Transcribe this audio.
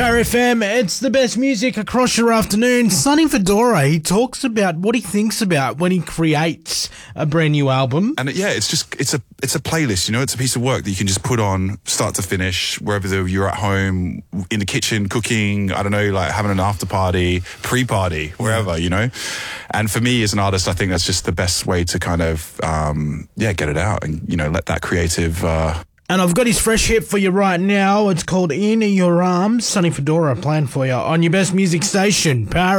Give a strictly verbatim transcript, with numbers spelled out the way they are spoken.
Power F M, it's the best music across your afternoon. Sonny Fedora, he talks about what he thinks about when he creates a brand new album. And yeah, it's just, it's a it's a playlist, you know, it's a piece of work that you can just put on start to finish, wherever you're at home, in the kitchen, cooking, I don't know, like having an after party, pre-party, wherever, you know. And for me as an artist, I think that's just the best way to kind of, um, yeah, get it out and, you know, let that creative... Uh, And I've got his fresh hit for you right now. It's called In Your Arms. Sonny Fedora playing for you on your best music station, Power